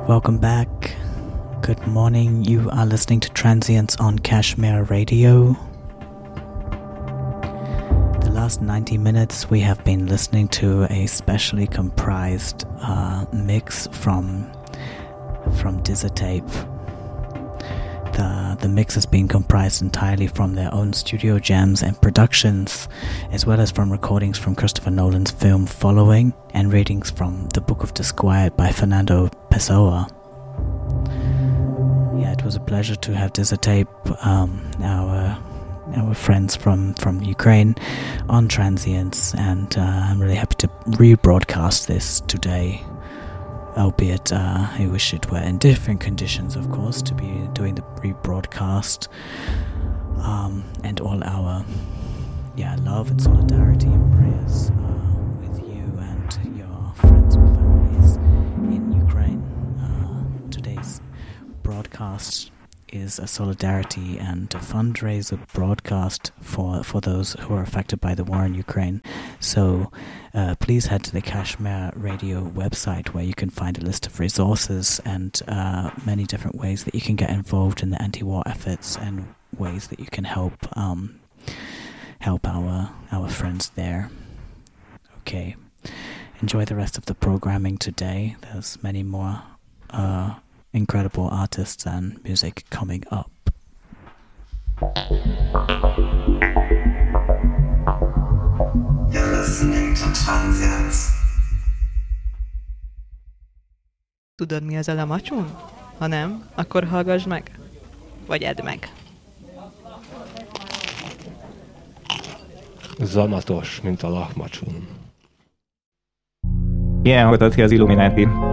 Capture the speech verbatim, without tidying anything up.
Welcome back. Good morning. You are listening to Transients on Kashmir Radio. The last ninety minutes we have been listening to a specially comprised uh, mix from from Dizatape. The, the mix has been comprised entirely from their own studio jams and productions, as well as from recordings from Christopher Nolan's film Following and readings from The Book of Disquiet by Fernando Pessoa. Yeah, it was a pleasure to have Dizatape, um, our our friends from, from Ukraine, on Transients, and uh, I'm really happy to rebroadcast this today. Albeit, uh, I wish it were in different conditions, of course, to be doing the rebroadcast. Um, and all our, yeah, love and solidarity and prayers uh, with you and your friends and families in Ukraine. Uh, today's broadcast is a solidarity and a fundraiser broadcast for, for those who are affected by the war in Ukraine. So uh, please head to the Kashmir Radio website, where you can find a list of resources and uh, many different ways that you can get involved in the anti-war efforts and ways that you can help um, help our our friends there. Okay, enjoy the rest of the programming today. There's many more uh, incredible artists and music coming up. You're listening to Transients. Tudod, mi az a lamacsun? Ha nem, akkor hallgass meg. Vagy edd meg. Zamatos, mint a lahmacsun. Ilyen hatott ki az Illuminati.